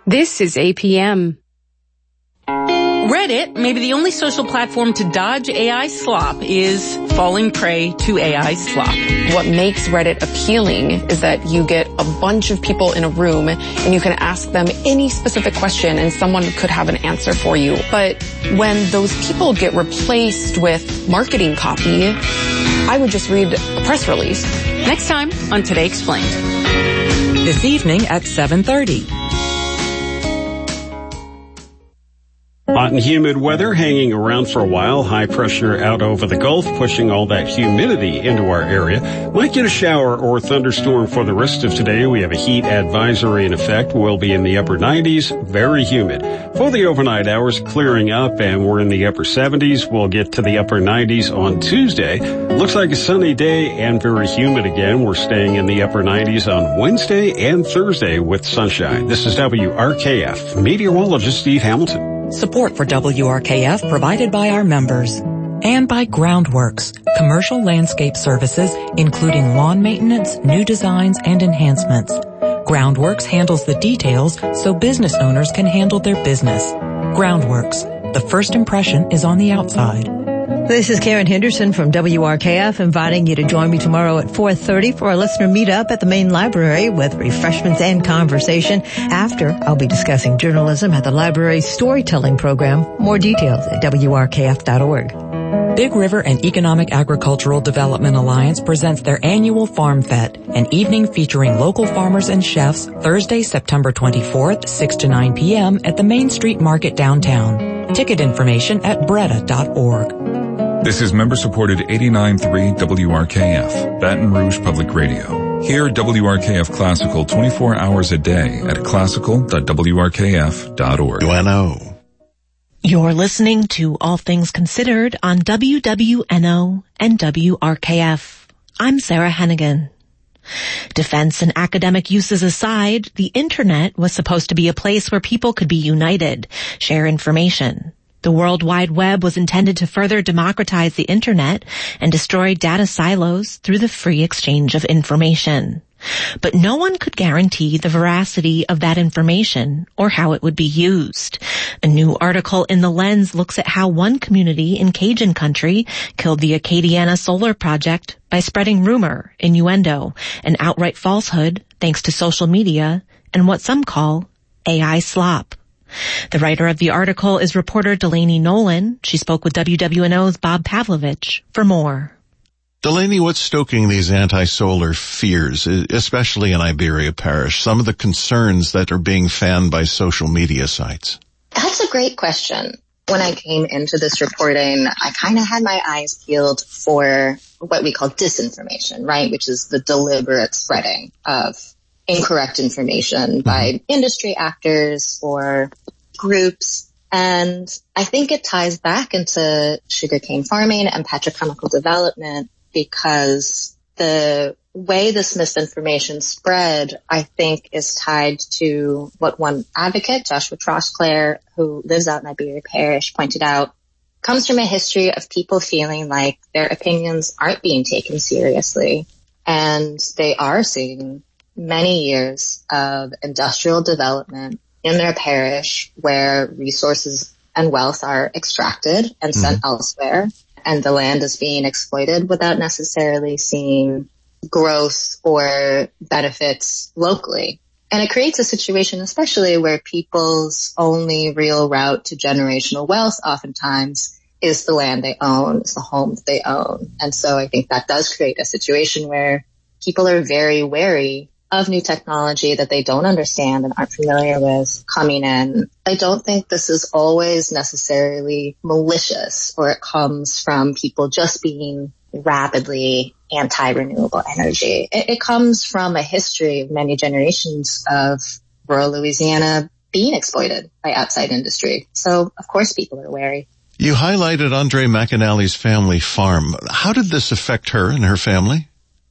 This is APM. Reddit, maybe the only social platform to dodge AI slop, is falling prey to AI slop. What makes Reddit appealing is that you get a bunch of people in a room and you can ask them any specific question and someone could have an answer for you. But when those people get replaced with marketing copy, I would just read a press release. Next time on Today Explained. This evening at 7:30. Hot and humid weather hanging around for a while. High pressure out over the Gulf, pushing all that humidity into our area. Might get a shower or thunderstorm for the rest of today. We have a heat advisory in effect. We'll be in the upper 90s, very humid. For the overnight hours, clearing up, and we're in the upper 70s. We'll get to the upper 90s on Tuesday. Looks like a sunny day and very humid again. We're staying in the upper 90s on Wednesday and Thursday with sunshine. This is WRKF. Meteorologist Steve Hamilton. Support for WRKF provided by our members. And by Groundworks, commercial landscape services, including lawn maintenance, new designs, and enhancements. Groundworks handles the details so business owners can handle their business. Groundworks, the first impression is on the outside. This is Karen Henderson from WRKF, inviting you to join me tomorrow at 4:30 for a listener meetup at the main library with refreshments and conversation. After, I'll be discussing journalism at the library's storytelling program. More details at WRKF.org. Big River and Economic Agricultural Development Alliance presents their annual Farm Fete, an evening featuring local farmers and chefs, Thursday, September 24th, 6 to 9 p.m. at the Main Street Market downtown. Ticket information at breda.org. This is member-supported 89.3 WRKF, Baton Rouge Public Radio. Hear WRKF Classical 24 hours a day at classical.wrkf.org. UNO. You're listening to All Things Considered on WWNO and WRKF. I'm Sarah Hennigan. Defense and academic uses aside, the Internet was supposed to be a place where people could be united, share information. The World Wide Web was intended to further democratize the Internet and destroy data silos through the free exchange of information. But no one could guarantee the veracity of that information or how it would be used. A new article in The Lens looks at how one community in Cajun country killed the Acadiana Solar Project by spreading rumor, innuendo, and outright falsehood thanks to social media and what some call AI slop. The writer of the article is reporter Delaney Nolan. She spoke with WWNO's Bob Pavlovich for more. Delaney, what's stoking these anti-solar fears, especially in Iberia Parish? Some of the concerns that are being fanned by social media sites. That's a great question. When I came into this reporting, I kind of had my eyes peeled for what we call disinformation, right? Which is the deliberate spreading of incorrect information by industry actors or groups. And I think it ties back into sugarcane farming and petrochemical development because the way this misinformation spread, I think, is tied to what one advocate, Joshua Trosclair, who lives out in Iberia Parish, pointed out, comes from a history of people feeling like their opinions aren't being taken seriously. And they are seeing many years of industrial development in their parish where resources and wealth are extracted and sent elsewhere, and the land is being exploited without necessarily seeing growth or benefits locally. And it creates a situation, especially where people's only real route to generational wealth oftentimes is the land they own, is the home they own. And so I think that does create a situation where people are very wary of new technology that they don't understand and aren't familiar with coming in. I don't think this is always necessarily malicious or it comes from people just being rapidly anti-renewable energy. It comes from a history of many generations of rural Louisiana being exploited by outside industry. So, of course, people are wary. You highlighted Andre McAnally's family farm. How did this affect her and her family?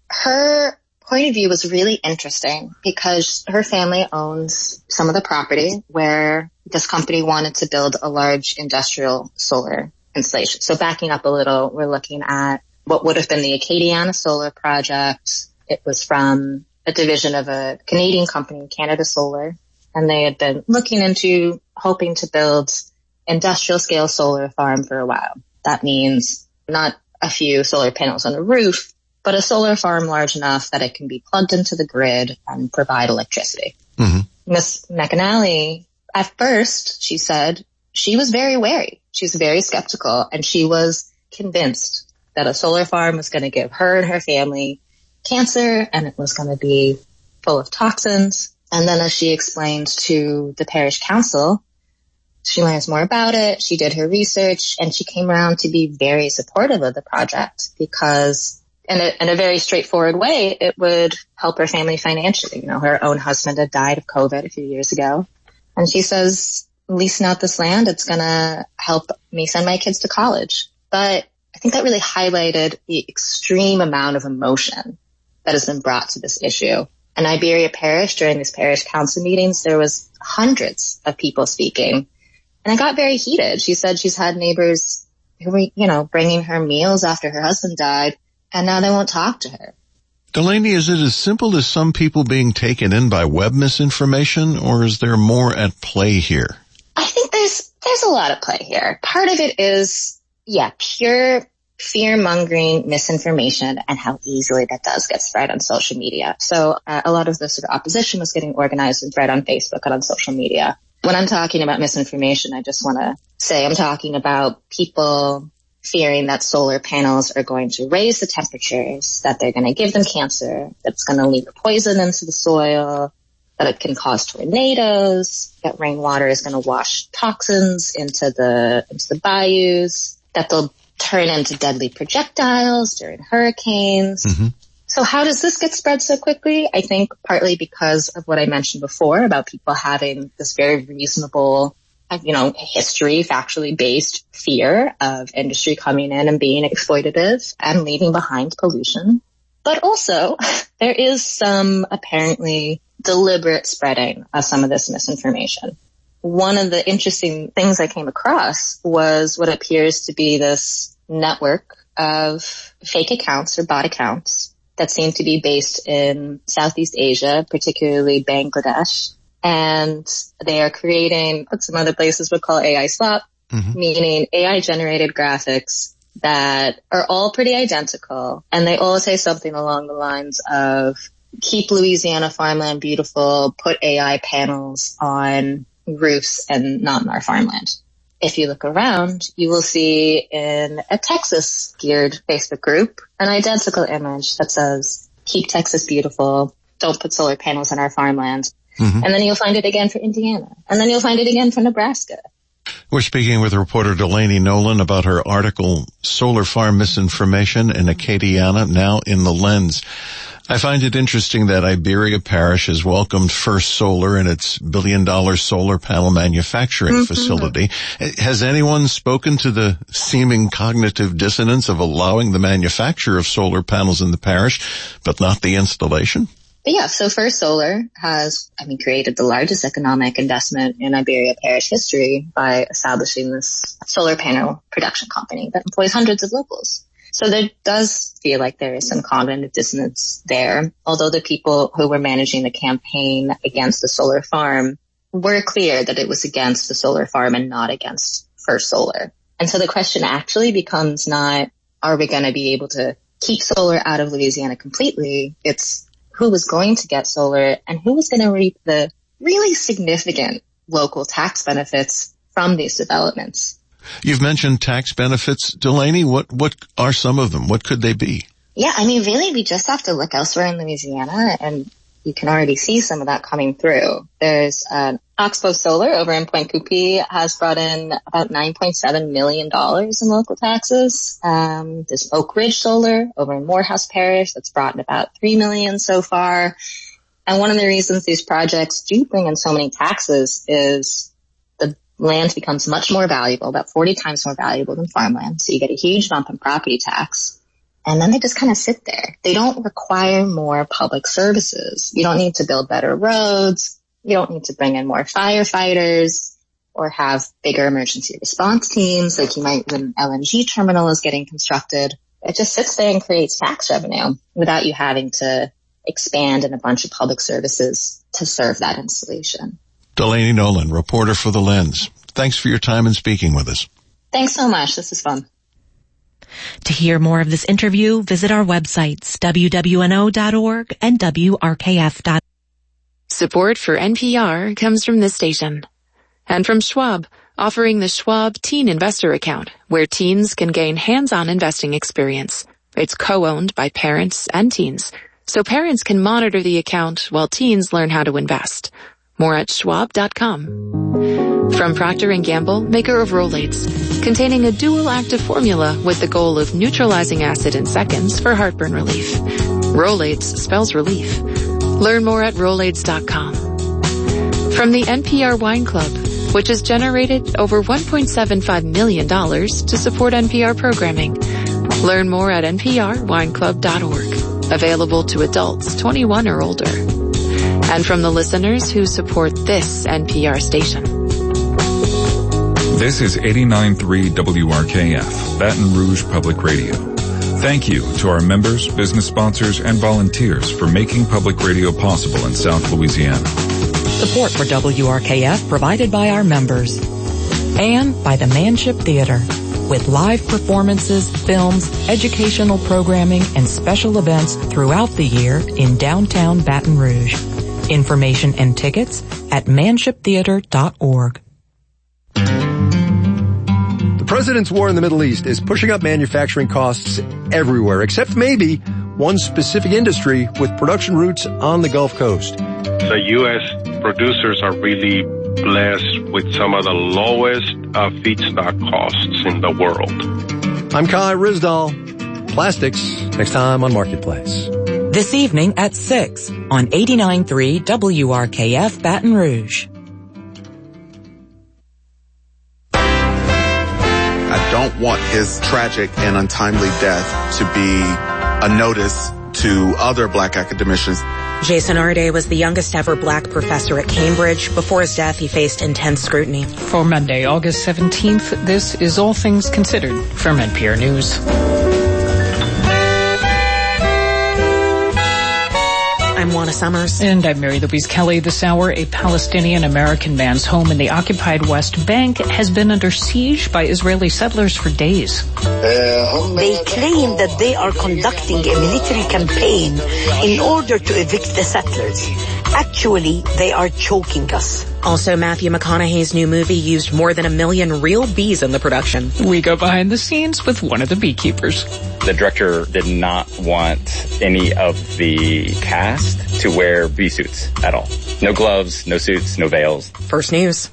Her point of view was really interesting because her family owns some of the property where this company wanted to build a large industrial solar installation. So backing up a little, we're looking at what would have been the Acadiana Solar Project. It was from a division of a Canadian company, Canada Solar. and they had been looking into hoping to build industrial scale solar farm for a while. That means not a few solar panels on a roof, but a solar farm large enough that it can be plugged into the grid and provide electricity. Ms. McAnally, at first, she said, she was very wary. She was very skeptical, and she was convinced that a solar farm was going to give her and her family cancer, and it was going to be full of toxins. And then as she explained to the parish council, she learns more about it. She did her research, and she came around to be very supportive of the project because in a very straightforward way, it would help her family financially. You know, her own husband had died of COVID a few years ago. And she says, leasing out this land, it's going to help me send my kids to college. But I think that really highlighted the extreme amount of emotion that has been brought to this issue. In Iberia Parish, during these parish council meetings, there was hundreds of people speaking. And it got very heated. She said she's had neighbors who were, you know, bringing her meals after her husband died, and now they won't talk to her. Delaney, is it as simple as some people being taken in by web misinformation, or is there more at play here? I think there's a lot at play here. Part of it is, pure fear-mongering misinformation and how easily that does get spread on social media. So a lot of the sort of opposition was getting organized and spread on Facebook and on social media. When I'm talking about misinformation, I just want to say I'm talking about people fearing that solar panels are going to raise the temperatures, that they're going to give them cancer, that it's going to leak poison into the soil, that it can cause tornadoes, that rainwater is going to wash toxins into the bayous, that they'll turn into deadly projectiles during hurricanes. So how does this get spread so quickly? I think partly because of what I mentioned before about people having this very reasonable, history, factually based fear of industry coming in and being exploitative and leaving behind pollution. But also, there is some apparently deliberate spreading of some of this misinformation. One of the interesting things I came across was what appears to be this network of fake accounts or bot accounts that seem to be based in Southeast Asia, particularly Bangladesh. And they are creating what some other places would call AI slop, meaning AI-generated graphics that are all pretty identical. And they all say something along the lines of, keep Louisiana farmland beautiful, put AI panels on roofs and not in our farmland. If you look around, you will see in a Texas-geared Facebook group an identical image that says, keep Texas beautiful, don't put solar panels on our farmland. And then you'll find it again for Indiana. And then you'll find it again for Nebraska. We're speaking with reporter Delaney Nolan about her article, Solar Farm Misinformation in Acadiana, now in the Lens. I find it interesting that Iberia Parish has welcomed First Solar in its billion-dollar solar panel manufacturing facility. Has anyone spoken to the seeming cognitive dissonance of allowing the manufacture of solar panels in the parish, but not the installation? But so First Solar has, created the largest economic investment in Iberia Parish history by establishing this solar panel production company that employs hundreds of locals. So there does feel like there is some cognitive dissonance there, although the people who were managing the campaign against the solar farm were clear that it was against the solar farm and not against First Solar. And so the question actually becomes not, are we going to be able to keep solar out of Louisiana completely? It's who was going to get solar and who was going to reap the really significant local tax benefits from these developments. You've mentioned tax benefits, Delaney. What are some of them? What could they be? Really, we just have to look elsewhere in Louisiana, and you can already see some of that coming through. There's Oxbow Solar over in Point Coupee has brought in about $9.7 million in local taxes. There's Oak Ridge Solar over in Morehouse Parish that's brought in about $3 million so far. And one of the reasons these projects do bring in so many taxes is the land becomes much more valuable, about 40 times more valuable than farmland. So you get a huge bump in property tax. And then they just kind of sit there. They don't require more public services. You don't need to build better roads. You don't need to bring in more firefighters or have bigger emergency response teams like you might when an LNG terminal is getting constructed. It just sits there and creates tax revenue without you having to expand in a bunch of public services to serve that installation. Delaney Nolan, reporter for The Lens. Thanks for your time and speaking with us. Thanks so much. This is fun. To hear more of this interview, visit our websites, wwno.org and wrkf.org. Support for NPR comes from this station. And from Schwab, offering the Schwab Teen Investor Account, where teens can gain hands-on investing experience. It's co-owned by parents and teens, so parents can monitor the account while teens learn how to invest. More at schwab.com. From Procter & Gamble, maker of Rolaids, containing a dual active formula with the goal of neutralizing acid in seconds for heartburn relief. Rolaids spells relief. Learn more at Rolaids.com. From the NPR Wine Club, which has generated over $1.75 million to support NPR programming. Learn more at nprwineclub.org. Available to adults 21 or older. And from the listeners who support this NPR station. This is 89.3 WRKF, Baton Rouge Public Radio. Thank you to our members, business sponsors, and volunteers for making public radio possible in South Louisiana. Support for WRKF provided by our members. And by the Manship Theater, with live performances, films, educational programming, and special events throughout the year in downtown Baton Rouge. Information and tickets at manshiptheater.org. The president's war in the Middle East is pushing up manufacturing costs everywhere, except maybe one specific industry with production roots on the Gulf Coast. The U.S. producers are really blessed with some of the lowest feedstock costs in the world. I'm Kai Rizdal. Plastics, next time on Marketplace. This evening at 6 on 89.3 WRKF Baton Rouge. I don't want his tragic and untimely death to be a notice to other black academicians. Jason Arday was the youngest ever black professor at Cambridge. Before his death, he faced intense scrutiny. For Monday, August 17th, this is All Things Considered from NPR News. I'm Juana Summers. And I'm Mary Louise Kelly. This hour, a Palestinian-American man's home in the occupied West Bank has been under siege by Israeli settlers for days. They claim that they are conducting a military campaign in order to evict the settlers. Actually, they are choking us. Also, Matthew McConaughey's new movie used more than 1 million real bees in the production. We go behind the scenes with one of the beekeepers. The director did not want any of the cast to wear bee suits at all. No gloves, no suits, no veils. First News.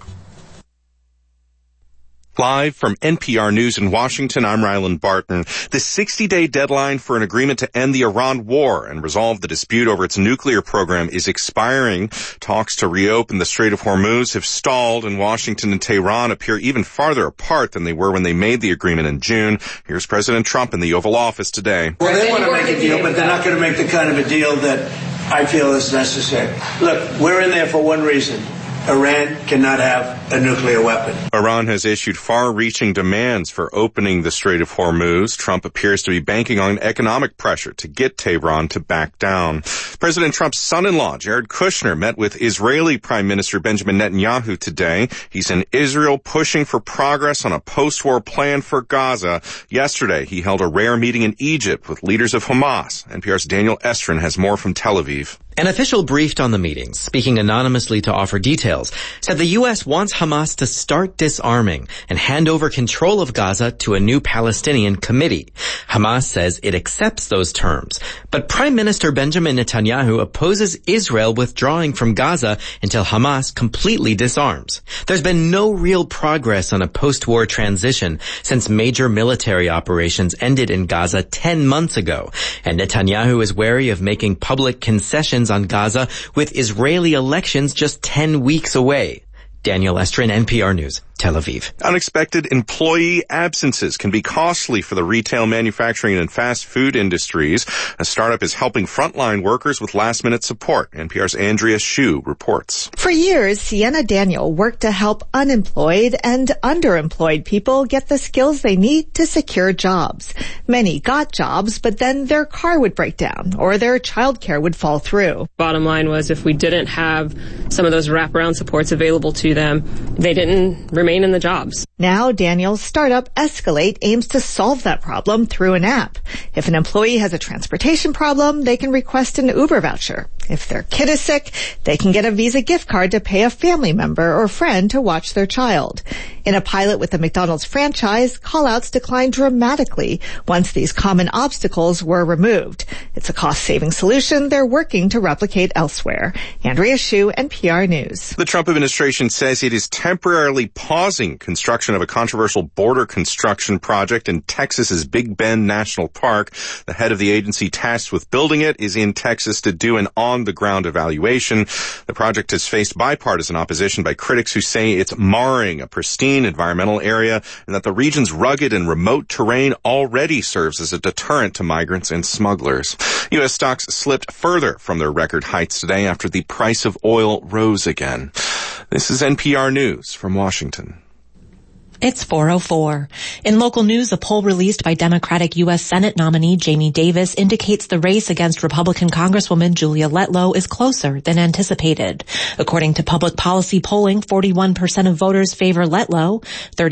Live from NPR News in Washington, I'm Ryland Barton. The 60-day deadline for an agreement to end the Iran war and resolve the dispute over its nuclear program is expiring. Talks to reopen the Strait of Hormuz have stalled, and Washington and Tehran appear even farther apart than they were when they made the agreement in June. Here's President Trump in the Oval Office today. Well, they want to make a deal, but they're not going to make the kind of a deal that I feel is necessary. Look, we're in there for one reason. Iran cannot have a nuclear weapon. Iran has issued far-reaching demands for opening the Strait of Hormuz. Trump appears to be banking on economic pressure to get Tehran to back down. President Trump's son-in-law, Jared Kushner, met with Israeli Prime Minister Benjamin Netanyahu today. He's in Israel pushing for progress on a post-war plan for Gaza. Yesterday, he held a rare meeting in Egypt with leaders of Hamas. NPR's Daniel Estrin has more from Tel Aviv. An official briefed on the meeting, speaking anonymously to offer details, said the U.S. wants Hamas to start disarming and hand over control of Gaza to a new Palestinian committee. Hamas says it accepts those terms, but Prime Minister Benjamin Netanyahu opposes Israel withdrawing from Gaza until Hamas completely disarms. There's been no real progress on a post-war transition since major military operations ended in Gaza 10 months ago, and Netanyahu is wary of making public concessions on Gaza with Israeli elections just 10 weeks away. Daniel Estrin, NPR News. Tel Aviv. Unexpected employee absences can be costly for the retail, manufacturing, and fast food industries. A startup is helping frontline workers with last-minute support. NPR's Andrea Hsu reports. For years, Sienna Daniel worked to help unemployed and underemployed people get the skills they need to secure jobs. Many got jobs, but then their car would break down or their childcare would fall through. Bottom line was if we didn't have some of those wraparound supports available to them, they didn't remain in the jobs. Now, Daniel's startup Escalate aims to solve that problem through an app. If an employee has a transportation problem, they can request an Uber voucher. If their kid is sick, they can get a Visa gift card to pay a family member or friend to watch their child. In a pilot with the McDonald's franchise, call-outs declined dramatically once these common obstacles were removed. It's a cost-saving solution they're working to replicate elsewhere. Andrea Hsu, NPR News. The Trump administration says it is temporarily pausing construction of a controversial border construction project in Texas's Big Bend National Park. The head of the agency tasked with building it is in Texas to do an on-the-ground evaluation. The project has faced bipartisan opposition by critics who say it's marring a pristine environmental area and that the region's rugged and remote terrain already serves as a deterrent to migrants and smugglers. U.S. stocks slipped further from their record heights today after the price of oil rose again. This is NPR News from Washington. It's 4:04. In local news, a poll released by Democratic U.S. Senate nominee Jamie Davis indicates the race against Republican Congresswoman Julia Letlow is closer than anticipated. According to public policy polling, 41% of voters favor Letlow,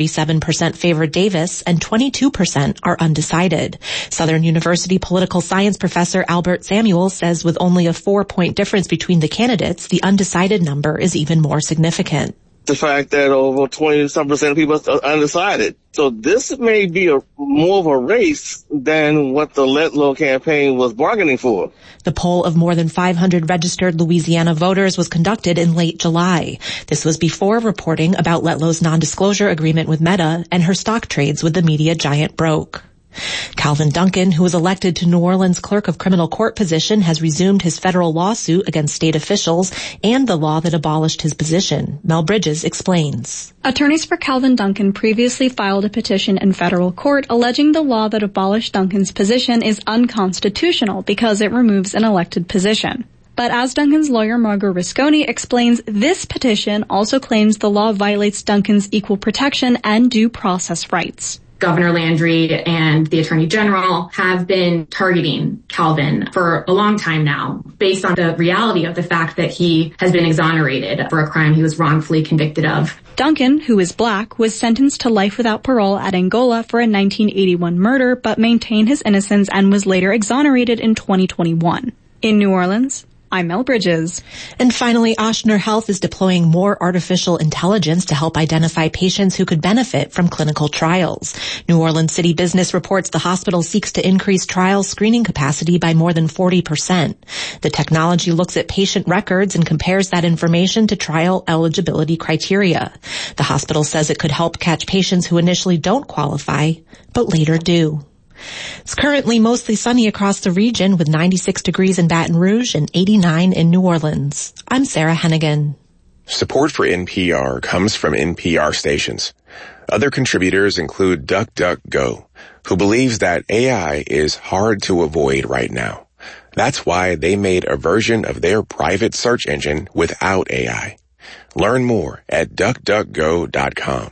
37% favor Davis, and 22% are undecided. Southern University political science professor Albert Samuel says with only a 4-point difference between the candidates, the undecided number is even more significant. The fact that over 20-some% of people are undecided. So this may be more of a race than what the Letlow campaign was bargaining for. The poll of more than 500 registered Louisiana voters was conducted in late July. This was before reporting about Letlow's non-disclosure agreement with Meta and her stock trades with the media giant broke. Calvin Duncan, who was elected to New Orleans Clerk of Criminal Court position, has resumed his federal lawsuit against state officials and the law that abolished his position. Mel Bridges explains. Attorneys for Calvin Duncan previously filed a petition in federal court alleging the law that abolished Duncan's position is unconstitutional because it removes an elected position. But as Duncan's lawyer Margot Risconi explains, this petition also claims the law violates Duncan's equal protection and due process rights. Governor Landry and the Attorney General have been targeting Calvin for a long time now, based on the reality of the fact that he has been exonerated for a crime he was wrongfully convicted of. Duncan, who is black, was sentenced to life without parole at Angola for a 1981 murder, but maintained his innocence and was later exonerated in 2021. In New Orleans, I'm Mel Bridges. And finally, Ochsner Health is deploying more artificial intelligence to help identify patients who could benefit from clinical trials. New Orleans City Business reports the hospital seeks to increase trial screening capacity by more than 40%. The technology looks at patient records and compares that information to trial eligibility criteria. The hospital says it could help catch patients who initially don't qualify, but later do. It's currently mostly sunny across the region with 96 degrees in Baton Rouge and 89 in New Orleans. I'm Sarah Hennigan. Support for NPR comes from NPR stations. Other contributors include DuckDuckGo, who believes that AI is hard to avoid right now. That's why they made a version of their private search engine without AI. Learn more at DuckDuckGo.com.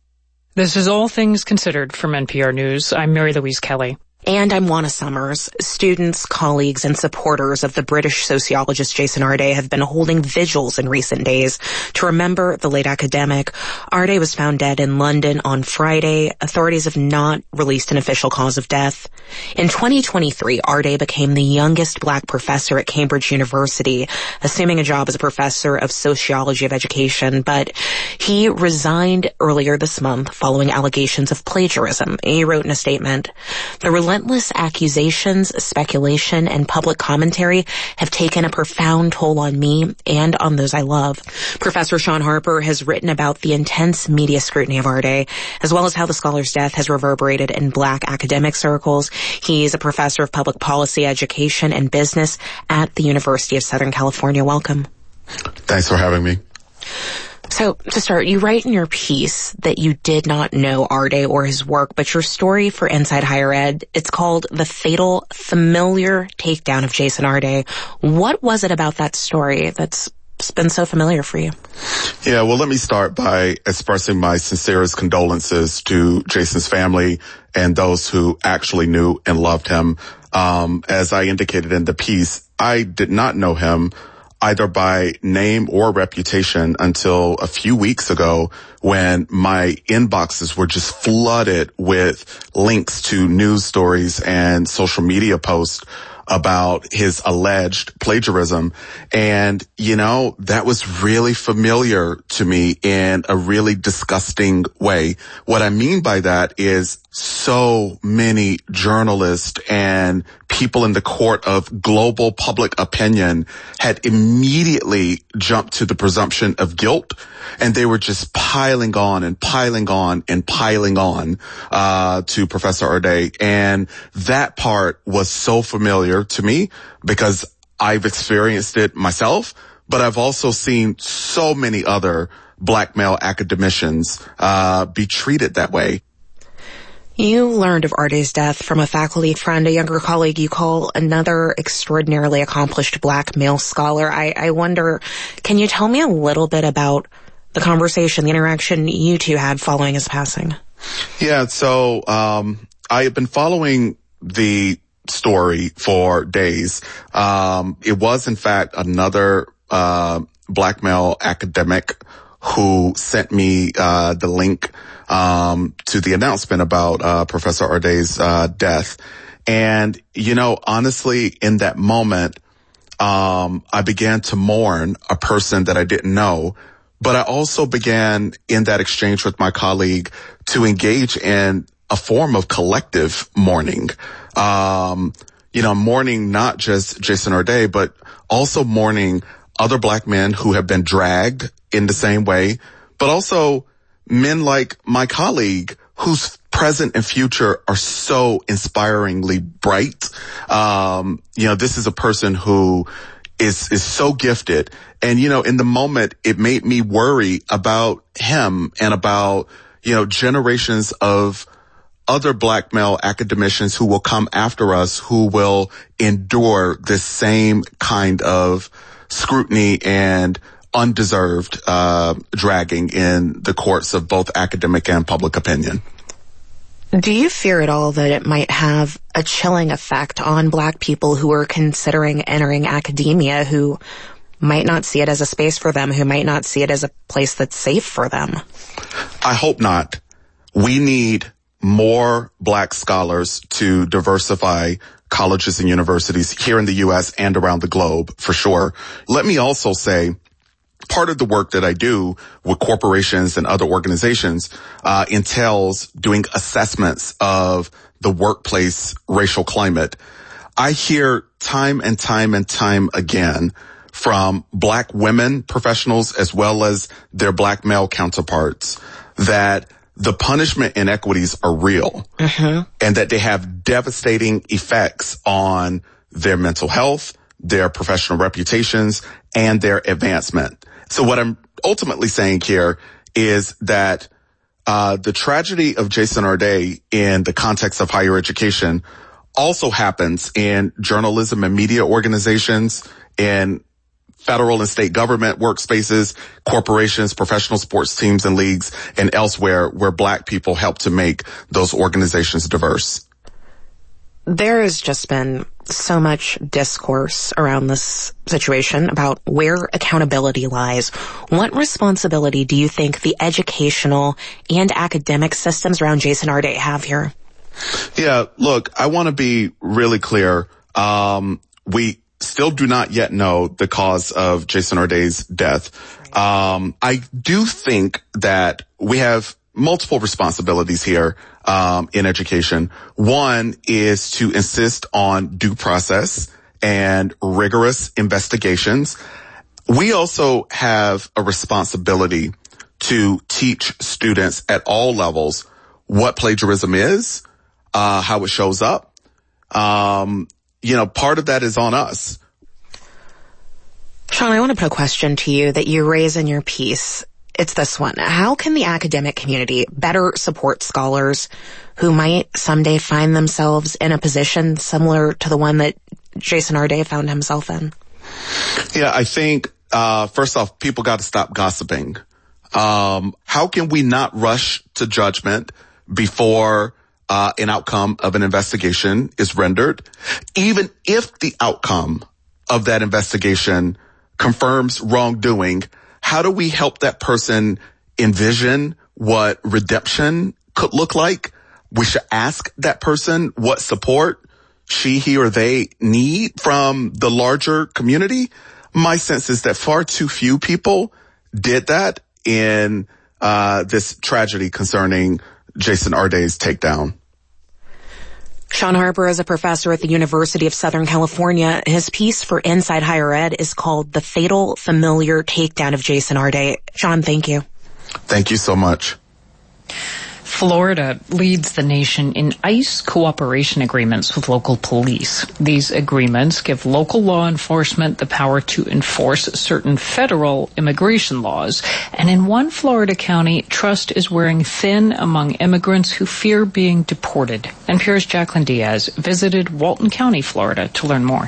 This is All Things Considered from NPR News. I'm Mary Louise Kelly. And I'm Juana Summers. Students, colleagues, and supporters of the British sociologist Jason Arde have been holding vigils in recent days to remember the late academic. Arde was found dead in London on Friday. Authorities have not released an official cause of death. In 2023, Arde became the youngest black professor at Cambridge University, assuming a job as a professor of sociology of education, but he resigned earlier this month following allegations of plagiarism. He wrote in a statement, "The relentless accusations, speculation, and public commentary have taken a profound toll on me and on those I love." Professor Sean Harper has written about the intense media scrutiny of Arde, as well as how the scholar's death has reverberated in black academic circles. He's a professor of public policy, education, and business at the University of Southern California. Welcome. Thanks for having me. So, to start, you write in your piece that you did not know Arday or his work, but your story for Inside Higher Ed, it's called The Fatal Familiar Takedown of Jason Arday. What was it about that story that's been so familiar for you? Yeah, well, let me start by expressing my sincerest condolences to Jason's family and those who actually knew and loved him. As I indicated in the piece, I did not know him either by name or reputation until a few weeks ago when my inboxes were just flooded with links to news stories and social media posts about his alleged plagiarism. And, you know, that was really familiar to me in a really disgusting way. What I mean by that is so many journalists and people in the court of global public opinion had immediately jumped to the presumption of guilt, and they were just piling on and piling on and piling on to Professor Arday. And that part was so familiar to me because I've experienced it myself, but I've also seen so many other black male academicians be treated that way. You learned of Arday's death from a faculty friend, a younger colleague you call another extraordinarily accomplished black male scholar. I wonder, can you tell me a little bit about the conversation, the interaction you two had following his passing? Yeah, so I have been following the story for days. It was, in fact, another black male academic who sent me the link to the announcement about Professor Arday's death. And, you know, honestly, in that moment, I began to mourn a person that I didn't know. But I also began in that exchange with my colleague to engage in a form of collective mourning. You know, mourning not just Jason Arday, but also mourning other black men who have been dragged in the same way, but also men like my colleague whose present and future are so inspiringly bright. You know, this is a person who is so gifted. And, you know, in the moment, it made me worry about him and about, you know, generations of other black male academicians who will come after us, who will endure this same kind of scrutiny and undeserved dragging in the courts of both academic and public opinion. Do you fear at all that it might have a chilling effect on black people who are considering entering academia, who might not see it as a space for them, who might not see it as a place that's safe for them? I hope not. We need more black scholars to diversify colleges and universities here in the U.S. and around the globe, for sure. Let me also say, part of the work that I do with corporations and other organizations entails doing assessments of the workplace racial climate. I hear time and time and time again from black women professionals as well as their black male counterparts that the punishment inequities are real and that they have devastating effects on their mental health, their professional reputations, and their advancement. So what I'm ultimately saying here is that the tragedy of Jason Arday in the context of higher education also happens in journalism and media organizations, in federal and state government workspaces, corporations, professional sports teams and leagues, and elsewhere where black people help to make those organizations diverse. There has just been so much discourse around this situation about where accountability lies. What responsibility do you think the educational and academic systems around Jason Arday have here? Yeah, look, I want to be really clear. We still do not yet know the cause of Jason Arday's death. I do think that we have multiple responsibilities here in education. One is to insist on due process and rigorous investigations. We also have a responsibility to teach students at all levels what plagiarism is, how it shows up. You know, part of that is on us. Sean, I want to put a question to you that you raise in your piece. It's this one. How can the academic community better support scholars who might someday find themselves in a position similar to the one that Jason Arde found himself in? Yeah, I think, first off, people got to stop gossiping. How can we not rush to judgment before an outcome of an investigation is rendered? Even if the outcome of that investigation confirms wrongdoing, how do we help that person envision what redemption could look like? We should ask that person what support he, or they need from the larger community. My sense is that far too few people did that in this tragedy concerning Jason Arde's takedown. Sean Harper is a professor at the University of Southern California. His piece for Inside Higher Ed is called The Fatal Familiar Takedown of Jason Arde. Sean, thank you. Thank you so much. Florida leads the nation in ICE cooperation agreements with local police. These agreements give local law enforcement the power to enforce certain federal immigration laws. And in one Florida county, trust is wearing thin among immigrants who fear being deported. NPR's Jacqueline Diaz visited Walton County, Florida, to learn more.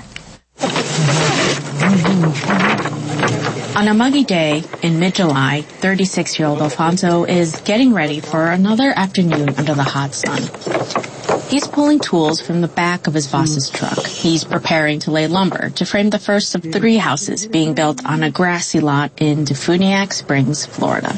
On a muggy day in mid-July, 36-year-old Alfonso is getting ready for another afternoon under the hot sun. He's pulling tools from the back of his boss's truck. He's preparing to lay lumber to frame the first of 3 houses being built on a grassy lot in Defuniak Springs, Florida.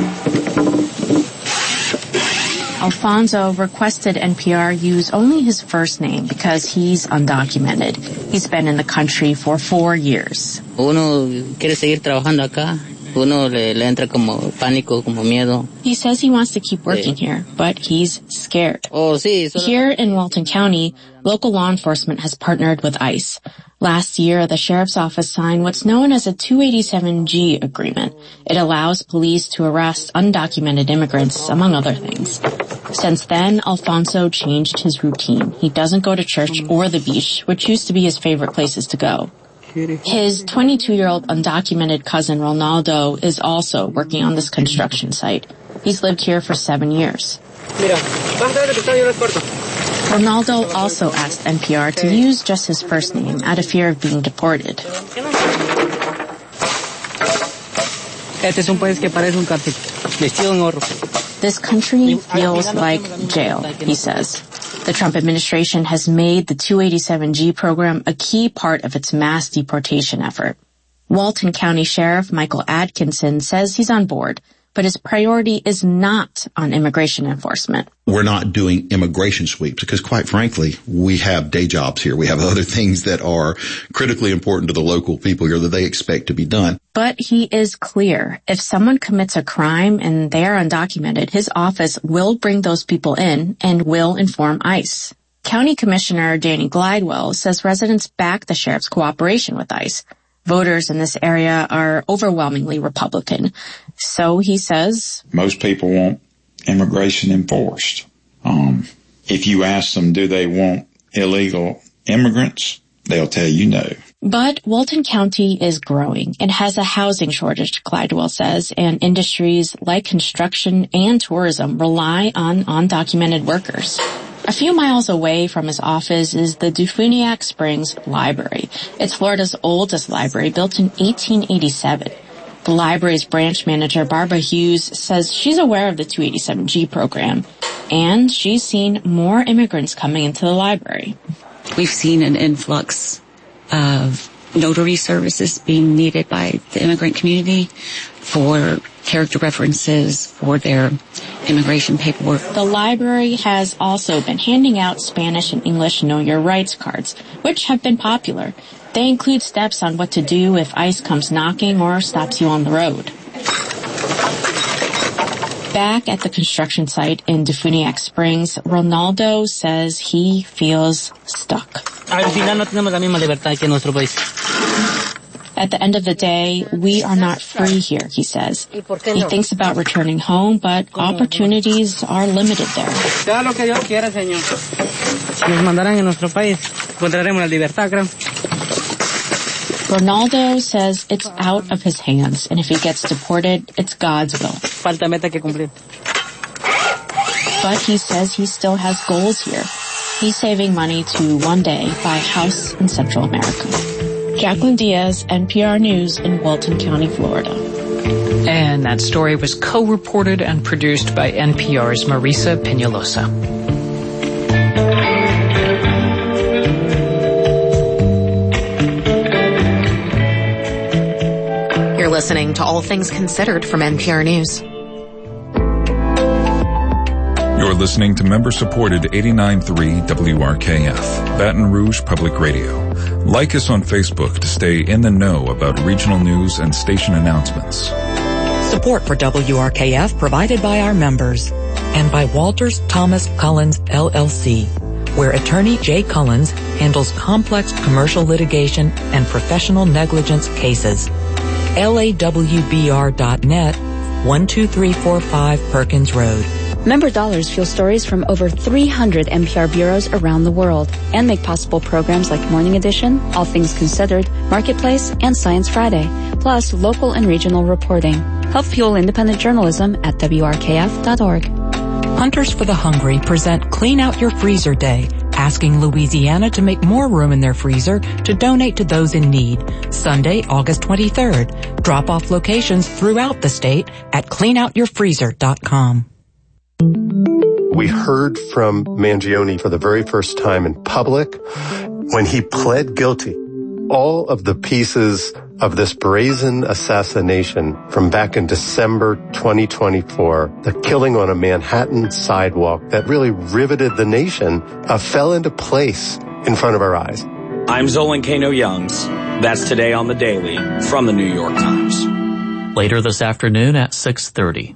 Alfonso requested NPR use only his first name because he's undocumented. He's been in the country for 4 years. Uno quiere seguir trabajando acá. Uno le entra como pánico, como miedo. He says he wants to keep working here, but he's scared. Here in Walton County, local law enforcement has partnered with ICE. Last year, the sheriff's office signed what's known as a 287G agreement. It allows police to arrest undocumented immigrants, among other things. Since then, Alfonso changed his routine. He doesn't go to church or the beach, which used to be his favorite places to go. His 22-year-old undocumented cousin, Ronaldo, is also working on this construction site. He's lived here for 7 years. Ronaldo also asked NPR to use just his first name out of fear of being deported. This country feels like jail, he says. The Trump administration has made the 287G program a key part of its mass deportation effort. Walton County Sheriff Michael Atkinson says he's on board, but his priority is not on immigration enforcement. We're not doing immigration sweeps because, quite frankly, we have day jobs here. We have other things that are critically important to the local people here that they expect to be done. But he is clear. If someone commits a crime and they are undocumented, his office will bring those people in and will inform ICE. County Commissioner Danny Glidewell says residents back the sheriff's cooperation with ICE. Voters in this area are overwhelmingly Republican. So he says, most people want immigration enforced. If you ask them, do they want illegal immigrants? They'll tell you no. But Walton County is growing. It has a housing shortage, Glidewell says, and industries like construction and tourism rely on undocumented workers. A few miles away from his office is the Defuniak Springs Library. It's Florida's oldest library, built in 1887. The library's branch manager, Barbara Hughes, says she's aware of the 287G program, and she's seen more immigrants coming into the library. We've seen an influx of notary services being needed by the immigrant community for character references for their immigration paperwork. The library has also been handing out Spanish and English Know Your Rights cards, which have been popular. They include steps on what to do if ICE comes knocking or stops you on the road. Back at the construction site in Defuniak Springs, Ronaldo says he feels stuck. At the end of the day, we are not free here, he says. He thinks about returning home, but opportunities are limited there. Ronaldo says it's out of his hands, and if he gets deported, it's God's will. Falta meta que cumplir. But he says he still has goals here. He's saving money to one day buy a house in Central America. Jacqueline Diaz, NPR News in Walton County, Florida. And that story was co-reported and produced by NPR's Marisa Peñalosa. You're listening to All Things Considered from NPR News. You're listening to member-supported 89.3 WRKF, Baton Rouge Public Radio. Like us on Facebook to stay in the know about regional news and station announcements. Support for WRKF provided by our members and by Walters Thomas Collins LLC, where attorney Jay Collins handles complex commercial litigation and professional negligence cases. LAWBR.net, 12345 Perkins Road. Member dollars fuel stories from over 300 NPR bureaus around the world and make possible programs like Morning Edition, All Things Considered, Marketplace, and Science Friday, plus local and regional reporting. Help fuel independent journalism at WRKF.org. Hunters for the Hungry present Clean Out Your Freezer Day, asking Louisiana to make more room in their freezer to donate to those in need. Sunday, August 23rd. Drop-off locations throughout the state at cleanoutyourfreezer.com. We heard from Mangione for the very first time in public when he pled guilty. All of the pieces of this brazen assassination from back in December 2024, the killing on a Manhattan sidewalk that really riveted the nation, fell into place in front of our eyes. I'm Zolan Kano-Youngs. That's Today on the Daily from the New York Times. Later this afternoon at 6:30.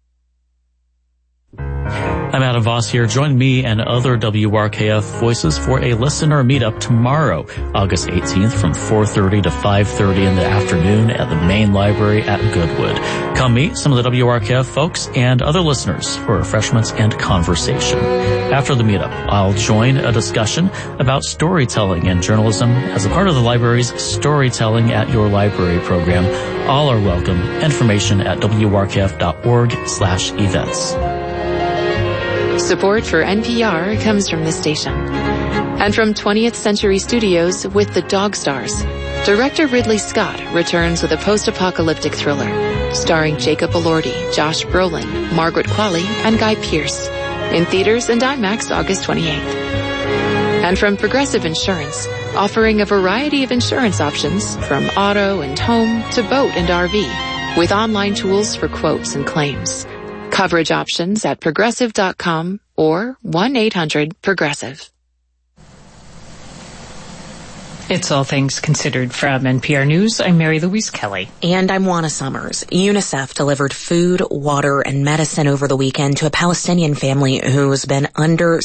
I'm Adam Voss here. Join me and other WRKF voices for a listener meetup tomorrow, August 18th from 4:30 to 5:30 in the afternoon at the main library at Goodwood. Come meet some of the WRKF folks and other listeners for refreshments and conversation. After the meetup, I'll join a discussion about storytelling and journalism as a part of the library's Storytelling at Your Library program. All are welcome. Information at wrkf.org/events. Support for NPR comes from this station. And from 20th Century Studios with The Dog Stars. Director Ridley Scott returns with a post-apocalyptic thriller starring Jacob Elordi, Josh Brolin, Margaret Qualley, and Guy Pearce. In theaters and IMAX August 28th. And from Progressive Insurance, offering a variety of insurance options from auto and home to boat and RV with online tools for quotes and claims. Coverage options at Progressive.com or 1-800-PROGRESSIVE. It's All Things Considered from NPR News. I'm Mary Louise Kelly. And I'm Juana Summers. UNICEF delivered food, water, and medicine over the weekend to a Palestinian family who's been under